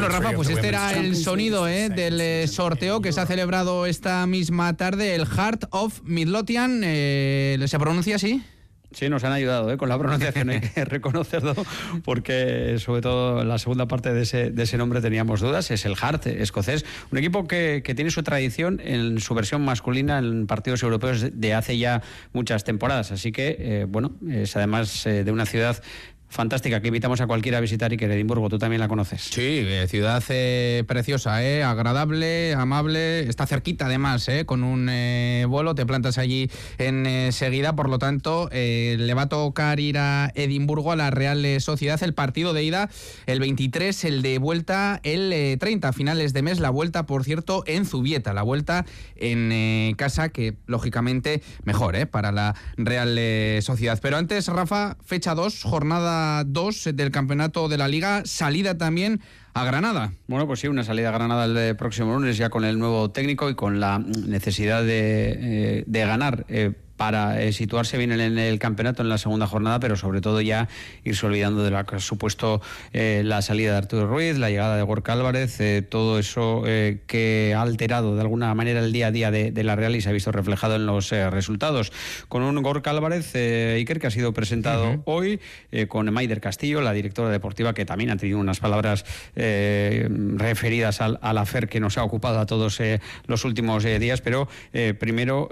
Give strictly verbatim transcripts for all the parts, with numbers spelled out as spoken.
Bueno, Rafa, pues este era el sonido ¿eh? del sorteo que se ha celebrado esta misma tarde, el Heart of Midlothian. Eh, ¿Se pronuncia así? Sí, nos han ayudado ¿eh? con la pronunciación, hay que reconocerlo, porque sobre todo en la segunda parte de ese, de ese nombre teníamos dudas. Es el Heart escocés, un equipo que, que tiene su tradición en su versión masculina en partidos europeos de hace ya muchas temporadas. Así que, eh, bueno, es además eh, de una ciudad fantástica que invitamos a cualquiera a visitar, y que Edimburgo, tú también la conoces. Sí, eh, ciudad eh, preciosa, eh, agradable, amable, está cerquita además, eh, con un eh, vuelo, te plantas allí enseguida, eh, por lo tanto eh, le va a tocar ir a Edimburgo, a la Real Sociedad, el partido de ida el veintitrés, el de vuelta el eh, treinta, a finales de mes, la vuelta, por cierto, en Zubieta, la vuelta en eh, casa, que lógicamente mejor eh, para la Real eh, Sociedad. Pero antes, Rafa, fecha dos, jornada dos del campeonato de la Liga, salida también a Granada. Bueno, pues sí, una salida a Granada el próximo lunes, ya con el nuevo técnico y con la necesidad de, eh, de ganar eh, para eh, situarse bien en el, en el campeonato en la segunda jornada, pero sobre todo ya irse olvidando de lo que ha supuesto eh, la salida de Arturo Ruiz, la llegada de Gorka Álvarez, eh, todo eso eh, que ha alterado de alguna manera el día a día de, de la Real, y se ha visto reflejado en los eh, resultados. Con un Gorka Álvarez, eh, Iker, que ha sido presentado uh-huh. hoy, eh, con Maider Castillo, la directora deportiva, que también ha tenido unas palabras eh, referidas al, al afer que nos ha ocupado a todos eh, los últimos eh, días, pero eh, primero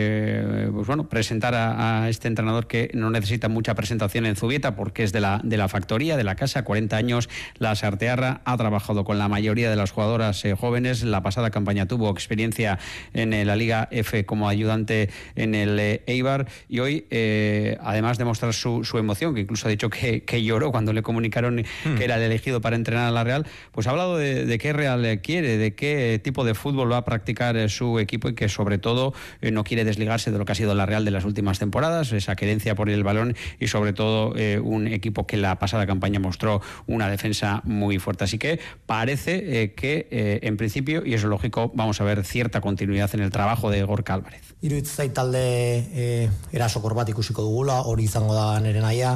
eh, pues bueno, presentar a, a este entrenador que no necesita mucha presentación en Zubieta, porque es de la, de la factoría, de la casa, cuarenta años, la Sartearra, ha trabajado con la mayoría de las jugadoras eh, jóvenes. La pasada campaña tuvo experiencia en eh, la Liga F como ayudante en el eh, Eibar, y hoy, eh, además de mostrar su, su emoción, que incluso ha dicho que, que lloró cuando le comunicaron mm. que era el elegido para entrenar a la Real, pues ha hablado de, de qué Real quiere, de qué tipo de fútbol va a practicar eh, su equipo, y que sobre todo eh, no quiere desligarse de lo que ha sido la Real de las últimas temporadas, esa querencia por el balón, y sobre todo eh, un equipo que la pasada campaña mostró una defensa muy fuerte. Así que parece eh, que eh, en principio, y eso es lógico, vamos a ver cierta continuidad en el trabajo de Gorka Álvarez. Iruditzen zait talde e, erasokor bat ikusiko dugula, hori izango da nire nahia.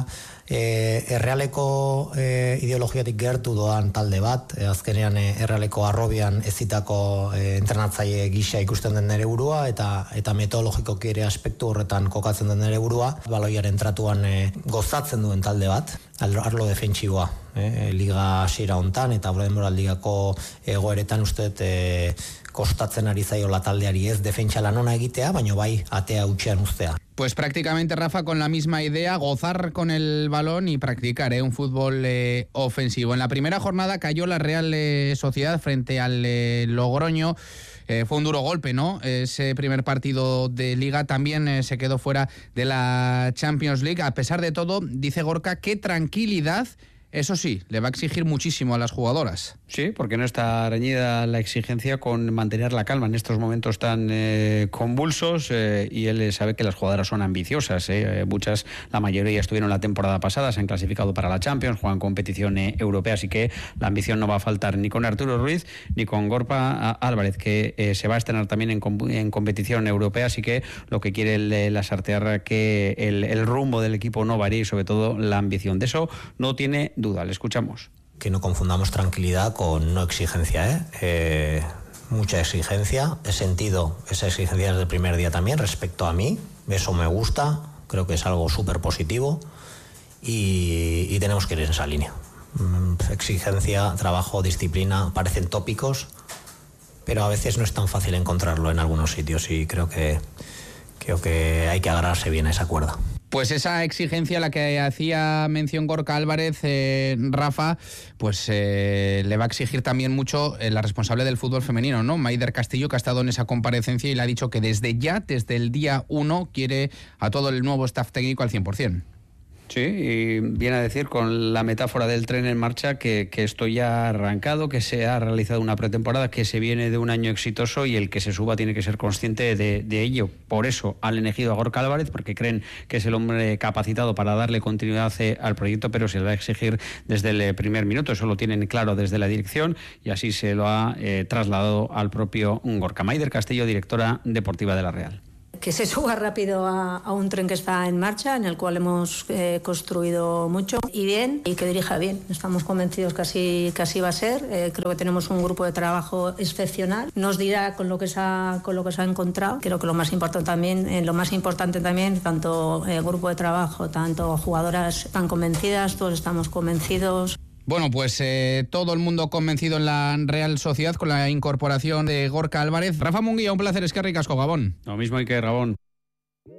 E, errealeko e, ideologiatik gertu doan talde bat, e, azkenean e, errealeko arrobian ezitako e, entrenatzaile gisa ikusten den nere burua, eta eta metodologikoki ere aspektu horretan kokatzen den nere burua, baloiaren tratuan e, gozatzen duen talde bat, arlo defentsiboa. E, liga hasiera hontan eta Denboral ligako egoeretan uste dut e, kostatzen ari zaiola taldeari ez defentsa lan ona egitea, baina bai atea hutsean uztea. Pues prácticamente, Rafa, con la misma idea, gozar con el balón y practicar ¿eh? un fútbol eh, ofensivo. En la primera jornada cayó la Real eh, Sociedad frente al eh, Logroño. Eh, fue un duro golpe, ¿no? Ese primer partido de Liga también eh, se quedó fuera de la Champions League. A pesar de todo, dice Gorka, qué tranquilidad. Eso sí, le va a exigir muchísimo a las jugadoras. Sí, porque no está reñida la exigencia con mantener la calma en estos momentos tan eh, convulsos, eh, y él sabe que las jugadoras son ambiciosas. Eh. Muchas, la mayoría estuvieron la temporada pasada, se han clasificado para la Champions, juegan competición eh, europea, así que la ambición no va a faltar ni con Arturo Ruiz ni con Gorka Álvarez, que eh, se va a estrenar también en, en competición europea, así que lo que quiere el, la Sartearra, que el, el rumbo del equipo no varíe, y sobre todo la ambición. De eso no tiene duda. Le escuchamos. Que no confundamos tranquilidad con no exigencia, ¿eh? Eh, mucha exigencia. He sentido esa exigencia desde el primer día también respecto a mí. Eso me gusta, creo que es algo súper positivo, y, y tenemos que ir en esa línea. Exigencia, trabajo, disciplina, parecen tópicos, pero a veces no es tan fácil encontrarlo en algunos sitios, y creo que, creo que hay que agarrarse bien a esa cuerda. Pues esa exigencia a la que hacía mención Gorka Álvarez, eh, Rafa, pues eh, le va a exigir también mucho eh, la responsable del fútbol femenino, ¿no? Maider Castillo, que ha estado en esa comparecencia y le ha dicho que desde ya, desde el día uno, quiere a todo el nuevo staff técnico al cien por ciento. Sí, y viene a decir con la metáfora del tren en marcha que, que esto ya ha arrancado, que se ha realizado una pretemporada, que se viene de un año exitoso, y el que se suba tiene que ser consciente de, de ello. Por eso han elegido a Gorka Álvarez, porque creen que es el hombre capacitado para darle continuidad al proyecto, pero se le va a exigir desde el primer minuto. Eso lo tienen claro desde la dirección, y así se lo ha eh, trasladado al propio Gorka. Maider Castillo, directora deportiva de la Real. que se suba rápido a, a un tren que está en marcha, en el cual hemos eh, construido mucho y bien, y que dirija bien. Estamos convencidos que así, que así va a ser. Eh, creo que tenemos un grupo de trabajo excepcional. Nos dirá con lo que se ha, con lo que se ha encontrado. Creo que lo más importante también, eh, lo más importante también, tanto el eh, grupo de trabajo, tanto jugadoras están convencidas, todos estamos convencidos. Bueno, pues eh, todo el mundo convencido en la Real Sociedad con la incorporación de Gorka Álvarez. Rafa Munguía, un placer, eskerrik asko, Gabón. Lo mismo hay que Gabón.